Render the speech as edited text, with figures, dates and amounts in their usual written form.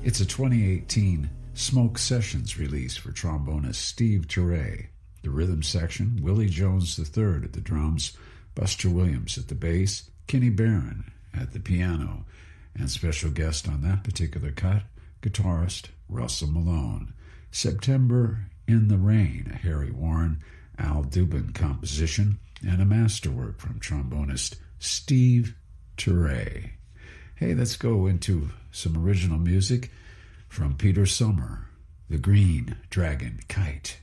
It's a 2018 Smoke Sessions release for trombonist Steve Turre. The rhythm section, Willie Jones III at the drums, Buster Williams at the bass, Kenny Barron at the piano, and special guest on that particular cut, guitarist Russell Malone. September in the Rain, a Harry Warren, Al Dubin composition, and a masterwork from trombonist Steve Turre. Hey, let's go into some original music from Peter Sommer, The Green Dragon Kite.